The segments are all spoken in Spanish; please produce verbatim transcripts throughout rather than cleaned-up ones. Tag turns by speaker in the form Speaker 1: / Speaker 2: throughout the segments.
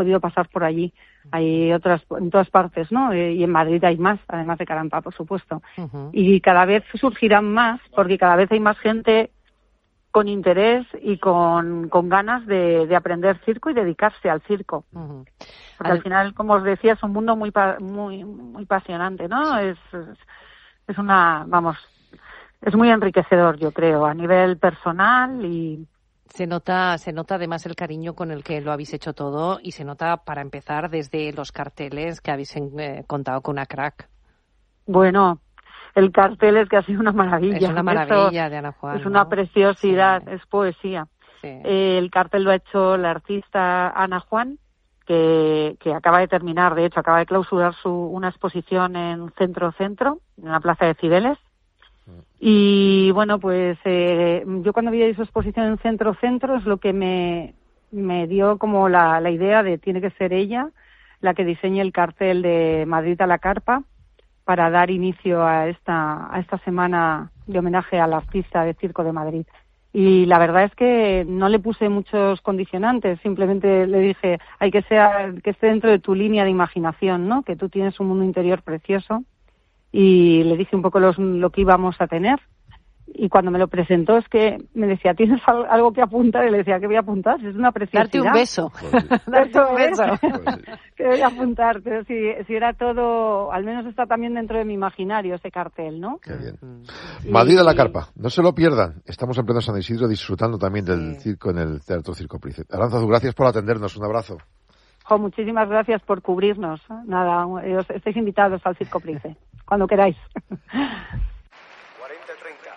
Speaker 1: podido pasar por allí. Hay otras en todas partes, ¿no? Y en Madrid hay más, además de Carampa, por supuesto. Uh-huh. Y cada vez surgirán más, porque cada vez hay más gente con interés y con, con ganas de, de aprender circo y dedicarse al circo. Uh-huh. Porque al, al final, como os decía, es un mundo muy muy muy apasionante, ¿no? Es, es es una, vamos, es muy enriquecedor, yo creo, a nivel personal y...
Speaker 2: Se nota, se nota además el cariño con el que lo habéis hecho todo y se nota, para empezar, desde los carteles que habéis eh, contado con una crack.
Speaker 1: Bueno, el cartel es que ha sido una maravilla.
Speaker 2: Es una maravilla. Esto de Ana Juan.
Speaker 1: Es una
Speaker 2: ¿no?
Speaker 1: preciosidad, sí. Es poesía.
Speaker 2: Sí.
Speaker 1: Eh, el cartel lo ha hecho la artista Ana Juan, que, que acaba de terminar, de hecho, acaba de clausurar su, una exposición en Centro Centro, en la Plaza de Cibeles. Y bueno, pues eh, yo cuando vi su exposición en Centro Centro es lo que me, me dio como la, la idea de tiene que ser ella la que diseñe el cartel de Madrid a la Carpa para dar inicio a esta, a esta semana de homenaje al artista de Circo de Madrid. Y la verdad es que no le puse muchos condicionantes, simplemente le dije, hay que sea, que esté dentro de tu línea de imaginación, ¿no? Que tú tienes un mundo interior precioso. Y le dije un poco los, lo que íbamos a tener. Y cuando me lo presentó es que me decía, ¿tienes algo que apuntar? Y le decía, ¿qué voy a apuntar? Es una preciosidad.
Speaker 2: Darte un beso.
Speaker 1: Pues Darte un beso. ¿Qué voy a apuntar? Pero si, si era todo, al menos está también dentro de mi imaginario ese cartel, ¿no?
Speaker 3: Qué bien.
Speaker 1: Y...
Speaker 3: Madrid a la Carpa, no se lo pierdan. Estamos en pleno San Isidro disfrutando también del sí. circo en el Teatro Circo Price. Arantzazu, gracias por atendernos. Un abrazo.
Speaker 1: Jo, muchísimas gracias por cubrirnos. Nada, os, estáis invitados al Circo Price, cuando queráis.
Speaker 4: cuarenta treinta.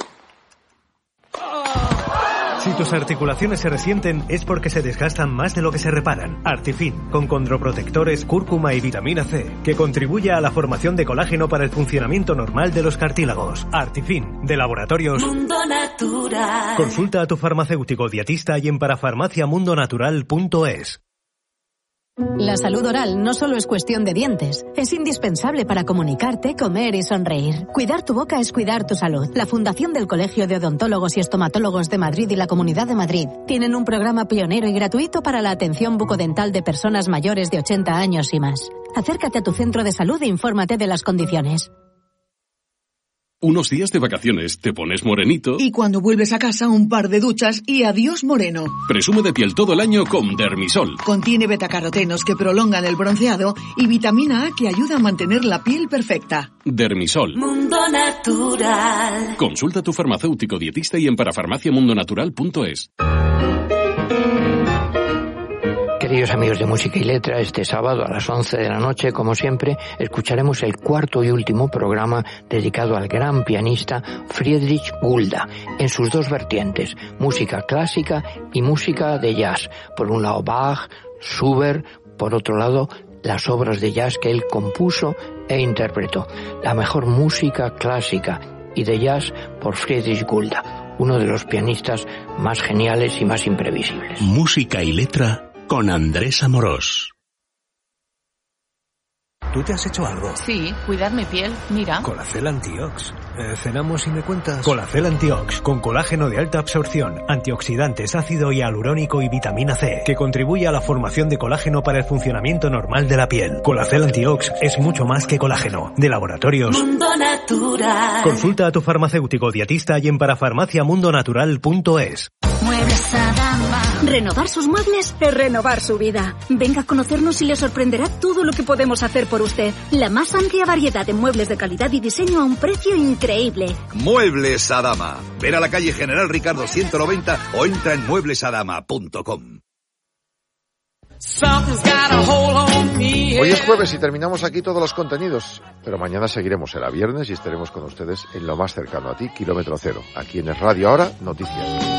Speaker 5: Si tus articulaciones se resienten es porque se desgastan más de lo que se reparan. Artifin, con condroprotectores, cúrcuma y vitamina C, que contribuye a la formación de colágeno para el funcionamiento normal de los cartílagos. Artifin, de Laboratorios
Speaker 6: Mundo Natural.
Speaker 5: Consulta a tu farmacéutico dietista y en parafarmaciamundonatural punto es.
Speaker 7: La salud oral no solo es cuestión de dientes, es indispensable para comunicarte, comer y sonreír. Cuidar tu boca es cuidar tu salud. La Fundación del Colegio de Odontólogos y Estomatólogos de Madrid y la Comunidad de Madrid tienen un programa pionero y gratuito para la atención bucodental de personas mayores de ochenta años y más. Acércate a tu centro de salud e infórmate de las condiciones.
Speaker 8: Unos días de vacaciones, te pones morenito.
Speaker 9: Y cuando vuelves a casa, un par de duchas y adiós moreno.
Speaker 8: Presume de piel todo el año con Dermisol.
Speaker 9: Contiene betacarotenos que prolongan el bronceado y vitamina A que ayuda a mantener la piel perfecta.
Speaker 8: Dermisol.
Speaker 6: Mundo Natural.
Speaker 8: Consulta a tu farmacéutico dietista y en parafarmaciamundonatural punto es.
Speaker 10: Queridos amigos de Música y Letra, este sábado a las once de la noche, como siempre, escucharemos el cuarto y último programa dedicado al gran pianista Friedrich Gulda, en sus dos vertientes, música clásica y música de jazz. Por un lado Bach, Schubert, por otro lado las obras de jazz que él compuso e interpretó. La mejor música clásica y de jazz por Friedrich Gulda, uno de los pianistas más geniales y más imprevisibles.
Speaker 11: Música y Letra con Andrés Amorós.
Speaker 12: ¿Tú te has hecho algo?
Speaker 13: Sí, cuidar mi piel, mira.
Speaker 12: Colacel Antiox. Eh, ¿Cenamos y me cuentas?
Speaker 5: Colacel Antiox, con colágeno de alta absorción, antioxidantes, ácido hialurónico y vitamina C, que contribuye a la formación de colágeno para el funcionamiento normal de la piel. Colacel Antiox es mucho más que colágeno. De Laboratorios
Speaker 6: Mundo Natural.
Speaker 5: Consulta a tu farmacéutico dietista y en parafarmaciamundonatural punto es.
Speaker 14: Muebles Adama. Renovar sus muebles es renovar su vida. Venga a conocernos y le sorprenderá todo lo que podemos hacer por usted. La más amplia variedad de muebles de calidad y diseño a un precio increíble.
Speaker 15: Muebles Adama. Ven a la calle General Ricardo ciento noventa o entra en muebles adama punto com.
Speaker 3: Hoy es jueves y terminamos aquí todos los contenidos, pero mañana seguiremos, será viernes y estaremos con ustedes en lo más cercano a ti, Kilómetro Cero, aquí en el Radio Ahora, Noticias.